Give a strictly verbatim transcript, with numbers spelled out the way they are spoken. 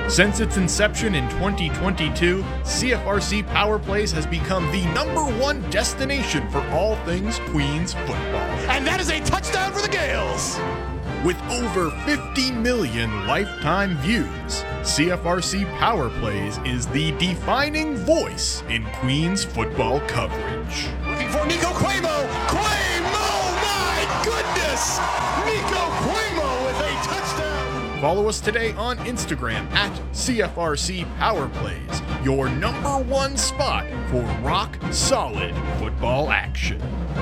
Since its inception in twenty twenty-two, C F R C Power Plays has become the number one destination for all things Queens football. And that is a touchdown for the Gales! With over fifty million lifetime views, C F R C Power Plays is the defining voice in Queens football coverage. Looking for Nico Cuomo! Cuomo! My goodness! Nico Cuomo with a touchdown! Follow us today on Instagram at C F R C Power Plays, your number one spot for rock solid football action.